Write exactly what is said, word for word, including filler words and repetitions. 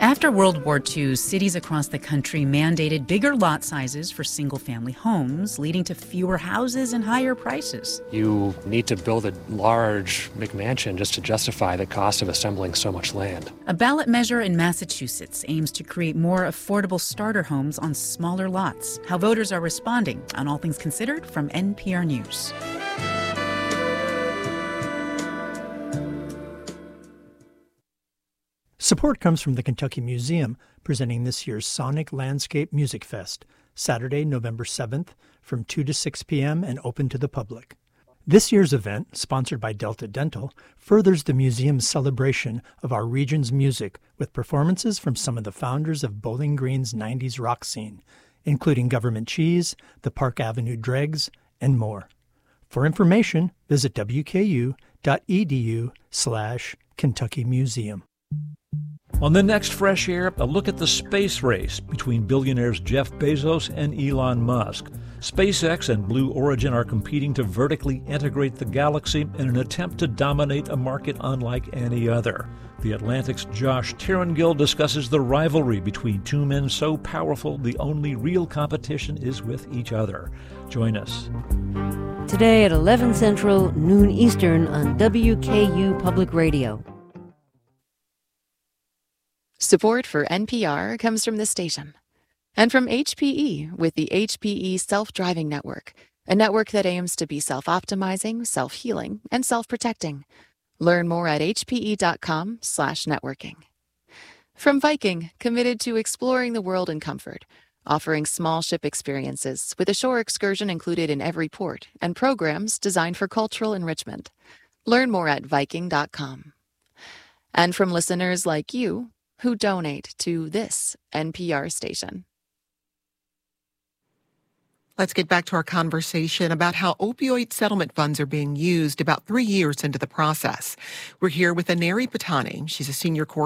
After World War Two, cities across the country mandated bigger lot sizes for single-family homes, leading to fewer houses and higher prices. You need to build a large McMansion just to justify the cost of assembling so much land. A ballot measure in Massachusetts aims to create more affordable starter homes on smaller lots. How voters are responding on All Things Considered from N P R News. Support comes from the Kentucky Museum, presenting this year's Sonic Landscape Music Fest, Saturday, November seventh, from two to six p.m. and open to the public. This year's event, sponsored by Delta Dental, furthers the museum's celebration of our region's music with performances from some of the founders of Bowling Green's nineties rock scene, including Government Cheese, the Park Avenue Dregs, and more. For information, visit wku.edu slash Kentucky Museum. On the next Fresh Air, a look at the space race between billionaires Jeff Bezos and Elon Musk. SpaceX and Blue Origin are competing to vertically integrate the galaxy in an attempt to dominate a market unlike any other. The Atlantic's Josh Tirangill discusses the rivalry between two men so powerful the only real competition is with each other. Join us. Today at eleven Central, noon Eastern on W K U Public Radio. Support for N P R comes from this station and from H P E with the H P E Self-Driving Network, a network that aims to be self-optimizing, self-healing, and self-protecting. Learn more at hpe.com slash networking. From Viking, committed to exploring the world in comfort, offering small ship experiences with a shore excursion included in every port and programs designed for cultural enrichment. Learn more at viking dot com. And from listeners like you, who donate to this N P R station. Let's get back to our conversation about how opioid settlement funds are being used about three years into the process. We're here with Aneri Patani. She's a senior correspondent